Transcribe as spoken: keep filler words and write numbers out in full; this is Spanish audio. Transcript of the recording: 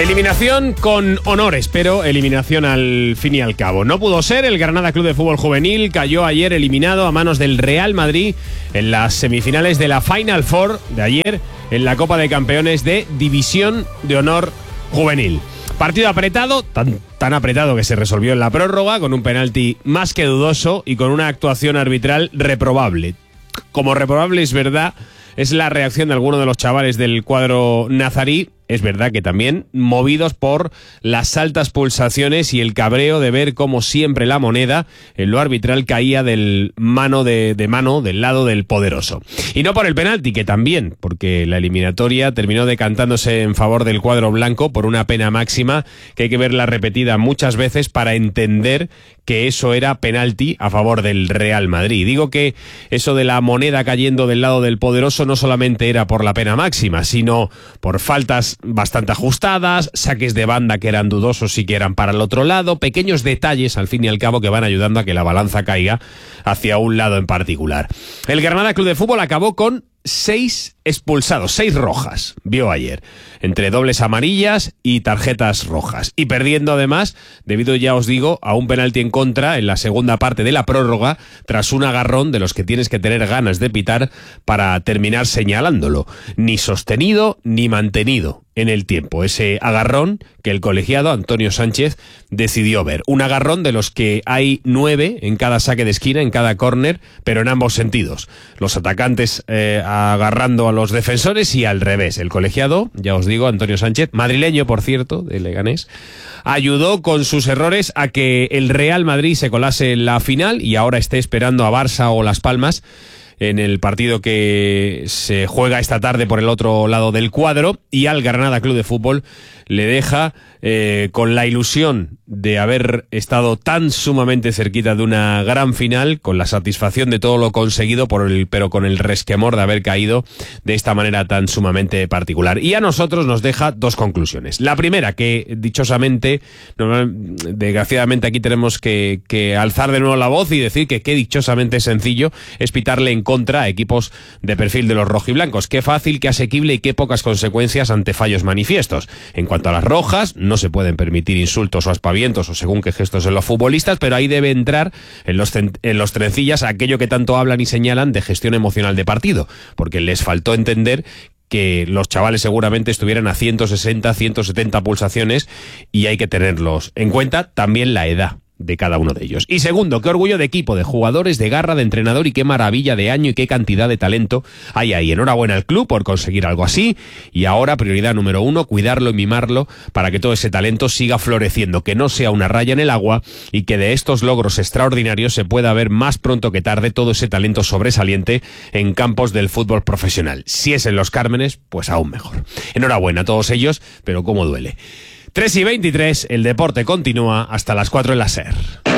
Eliminación con honores, pero eliminación al fin y al cabo. No pudo ser, el Granada Club de Fútbol Juvenil cayó ayer eliminado a manos del Real Madrid en las semifinales de la Final Four de ayer en la Copa de Campeones de División de Honor Juvenil. Partido apretado, tan, tan apretado que se resolvió en la prórroga, con un penalti más que dudoso y con una actuación arbitral reprobable. Como reprobable es verdad, es la reacción de algunos de los chavales del cuadro nazarí. Es verdad que también movidos por las altas pulsaciones y el cabreo de ver cómo siempre la moneda en lo arbitral caía del mano de, de mano del lado del poderoso. Y no por el penalti, que también, porque la eliminatoria terminó decantándose en favor del cuadro blanco por una pena máxima que hay que verla repetida muchas veces para entender que eso era penalti a favor del Real Madrid. Digo que eso de la moneda cayendo del lado del poderoso no solamente era por la pena máxima, sino por faltas bastante ajustadas, saques de banda que eran dudosos y que eran para el otro lado, pequeños detalles al fin y al cabo que van ayudando a que la balanza caiga hacia un lado en particular. El Granada Club de Fútbol acabó con seis expulsados, seis rojas, vio ayer, entre dobles amarillas y tarjetas rojas, y perdiendo además, debido, ya os digo, a un penalti en contra en la segunda parte de la prórroga, tras un agarrón de los que tienes que tener ganas de pitar para terminar señalándolo, ni sostenido ni mantenido en el tiempo, ese agarrón que el colegiado Antonio Sánchez decidió ver, un agarrón de los que hay nueve en cada saque de esquina, en cada córner, pero en ambos sentidos, los atacantes eh, agarrando a los defensores y al revés. El colegiado, ya os digo, Antonio Sánchez, madrileño por cierto, de Leganés, ayudó con sus errores a que el Real Madrid se colase en la final y ahora esté esperando a Barça o Las Palmas en el partido que se juega esta tarde por el otro lado del cuadro, y al Granada Club de Fútbol le deja eh, con la ilusión de haber estado tan sumamente cerquita de una gran final, con la satisfacción de todo lo conseguido, por el, pero con el resquemor de haber caído de esta manera tan sumamente particular. Y a nosotros nos deja dos conclusiones. La primera, que dichosamente, desgraciadamente aquí tenemos que, que alzar de nuevo la voz y decir que qué dichosamente sencillo es pitarle en contra a equipos de perfil de los rojiblancos. Qué fácil, qué asequible y qué pocas consecuencias ante fallos manifiestos. En cuanto a las rojas, no se pueden permitir insultos o aspavientos o según qué gestos en los futbolistas, pero ahí debe entrar en los, en los trencillas aquello que tanto hablan y señalan de gestión emocional de partido, porque les faltó entender que los chavales seguramente estuvieran a ciento sesenta, ciento setenta pulsaciones y hay que tenerlos en cuenta, también la edad de cada uno de ellos. Y segundo, qué orgullo de equipo, de jugadores, de garra, de entrenador y qué maravilla de año y qué cantidad de talento hay ahí. Enhorabuena al club por conseguir algo así y ahora prioridad número uno, cuidarlo y mimarlo para que todo ese talento siga floreciendo, que no sea una raya en el agua y que de estos logros extraordinarios se pueda ver más pronto que tarde todo ese talento sobresaliente en campos del fútbol profesional. Si es en los Cármenes, pues aún mejor. Enhorabuena a todos ellos, pero cómo duele. tres y veintitrés, el deporte continúa hasta las cuatro en la SER.